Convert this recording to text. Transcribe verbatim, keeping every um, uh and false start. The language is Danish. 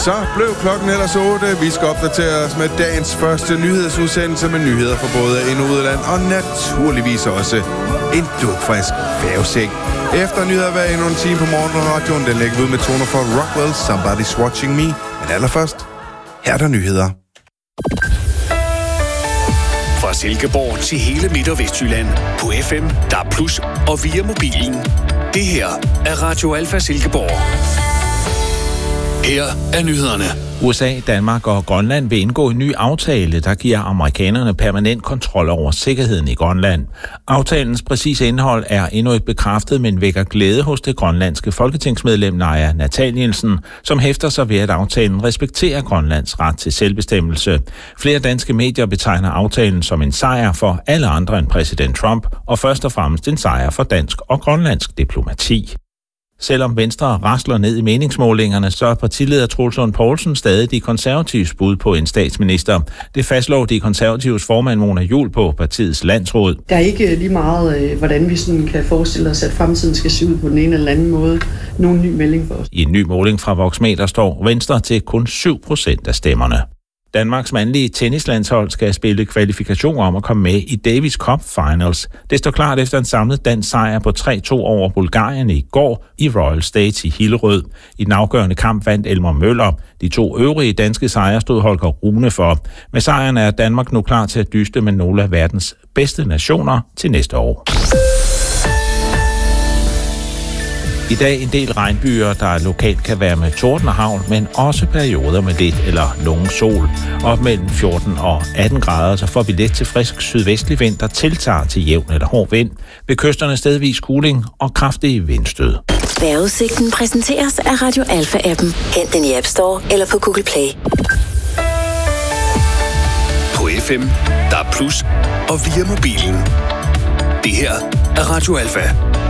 Så blev klokken ellers otte. Vi skal opdatere os med dagens første nyhedsudsendelse med nyheder fra både ind- og udland, og naturligvis også en dugfrisk færgesæk. Efter nyheder hver endnu en time på morgenradioen, den lægger ud med toner fra Rockwell, Somebody's Watching Me. Men allerførst, her er der nyheder. Fra Silkeborg til hele Midt- og Vestjylland på F M, D A B plus, og via mobilen. Det her er Radio Alfa Silkeborg. Her er nyhederne. U S A, Danmark og Grønland vil indgå en ny aftale, der giver amerikanerne permanent kontrol over sikkerheden i Grønland. Aftalens præcise indhold er endnu ikke bekræftet, men vækker glæde hos det grønlandske folketingsmedlem Naja Nathanielsen, som hæfter sig ved, at aftalen respekterer Grønlands ret til selvbestemmelse. Flere danske medier betegner aftalen som en sejr for alle andre end præsident Trump, og først og fremmest en sejr for dansk og grønlandsk diplomati. Selvom Venstre rasler ned i meningsmålingerne, så er partileder Troels Lund Poulsen stadig de konservatives bud på en statsminister. Det fastslår de konservatives formand Mona Juul på partiets landsråd. Der er ikke lige meget, hvordan vi sådan kan forestille os, at fremtiden skal se ud på den ene eller anden måde. Nogen ny melding for os. I en ny måling fra Voxmeter står Venstre til kun syv procent af stemmerne. Danmarks mandlige tennislandshold skal spille kvalifikationer om at komme med i Davis Cup Finals. Det står klart efter en samlet dansk sejr på tre to over Bulgarien i går i Royal States i Hillerød. I den afgørende kamp vandt Elmer Møller. De to øvrige danske sejre stod Holger Rune for. Med sejren er Danmark nu klar til at dyste med nogle af verdens bedste nationer til næste år. I dag en del regnbyer, der lokalt kan være med torden og hagl, men også perioder med lidt eller nogen sol. Op mellem fjorten og atten grader, så får vi let til frisk sydvestlig vind, der tiltager til jævn eller hård vind. Ved kysterne stedvis kuling og kraftige vindstød. Vejrudsigten præsenteres af Radio Alfa-appen. Hent den i App Store eller på Google Play. På F M, D A B plus, og via mobilen. Det her er Radio Alfa.